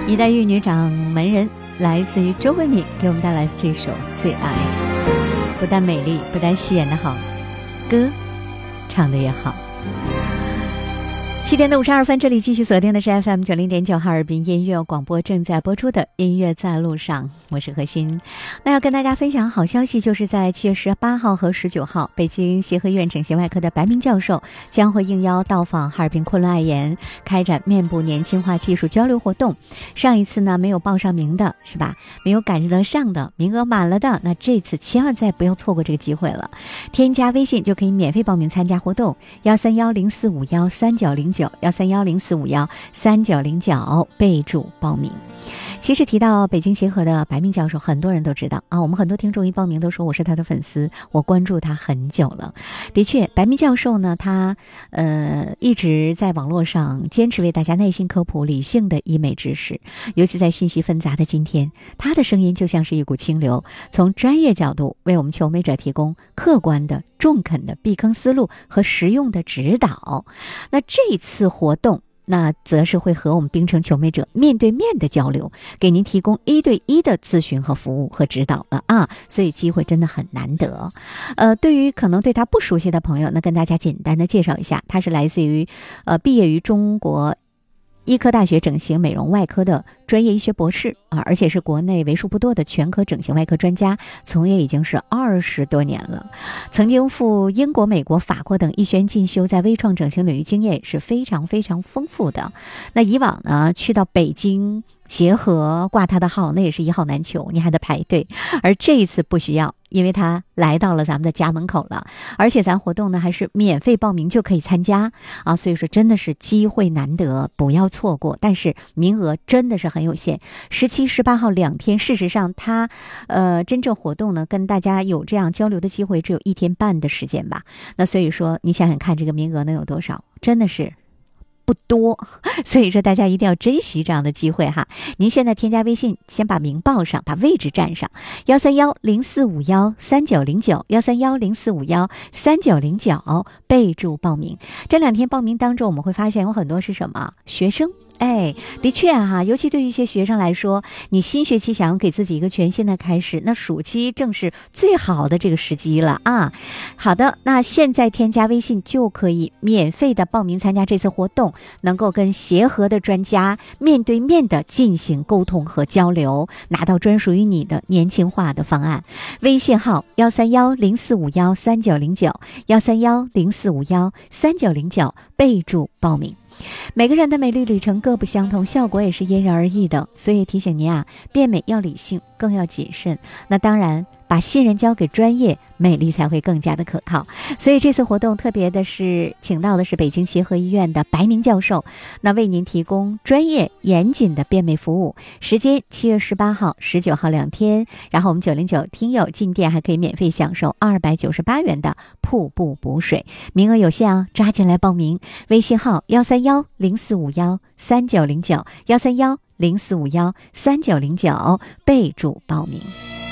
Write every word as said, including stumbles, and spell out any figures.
一代玉女掌门人来自于周慧敏，给我们带来这首《最爱》，不但美丽，不但戏演的好，歌唱的也好。七点的五十二分，这里继续锁定的是 F M 九零点九哈尔滨音乐广播，正在播出的音乐在路上，我是何欣。那要跟大家分享好消息，就是在七月十八号和十九号，北京协和医院整形外科的白明教授将会应邀到访哈尔滨昆仑爱颜，开展面部年轻化技术交流活动。上一次呢没有报上名的是吧，没有赶得上的，名额满了的，那这次千万再不要错过这个机会了。添加微信就可以免费报名参加活动，幺三幺零四五幺三九零九幺三幺零四五幺三九零九，备注报名。其实提到北京协和的白明教授，很多人都知道啊，我们很多听众一报名都说我是他的粉丝，我关注他很久了。的确，白明教授呢，他呃一直在网络上坚持为大家耐心科普理性的医美知识，尤其在信息纷杂的今天，他的声音就像是一股清流，从专业角度为我们求美者提供客观的中肯的避坑思路和实用的指导。那这次活动那则是会和我们冰城求美者面对面的交流，给您提供一对一的咨询和服务和指导了啊，所以机会真的很难得。呃，对于可能对他不熟悉的朋友，那跟大家简单的介绍一下，他是来自于呃毕业于中国医科大学整形美容外科的专业医学博士啊，而且是国内为数不多的全科整形外科专家，从业已经是二十多年了。曾经赴英国、美国、法国等医学院进修，在微创整形领域经验也是非常非常丰富的。那以往呢，去到北京协和挂他的号，那也是一号难求，你还得排队。而这一次不需要，因为他来到了咱们的家门口了，而且咱活动呢还是免费报名就可以参加啊，所以说真的是机会难得，不要错过。但是名额真的是很有限，十七、十八号两天，事实上他呃真正活动呢跟大家有这样交流的机会只有一天半的时间吧。那所以说你想想看，这个名额能有多少？真的是不多，所以说大家一定要珍惜这样的机会哈。您现在添加微信，先把名报上，把位置占上，幺三幺零四五幺三九零九，幺三幺零四五幺三九零九，备注报名。这两天报名当中，我们会发现有很多是什么学生。哎，的确哈，尤其对于一些学生来说，你新学期想要给自己一个全新的开始，那暑期正是最好的这个时机了啊。好的，那现在添加微信就可以免费的报名参加这次活动，能够跟协和的专家面对面的进行沟通和交流，拿到专属于你的年轻化的方案。微信号幺三幺零四五幺三九零九，幺三幺零四五幺三九零九，备注报名。每个人的美丽旅程各不相同，效果也是因人而异的，所以提醒您啊，变美要理性，更要谨慎。那当然，把信任交给专业，美丽才会更加的可靠。所以这次活动特别的是请到的是北京协和医院的白明教授，那为您提供专业严谨的变美服务。时间七月十八号、十九号两天，然后我们九零九听友进店还可以免费享受二百九十八元的瀑布补水，名额有限啊，抓紧来报名。微信号幺三幺零四五幺三九零九，幺三幺零四五幺三九零九，备注报名。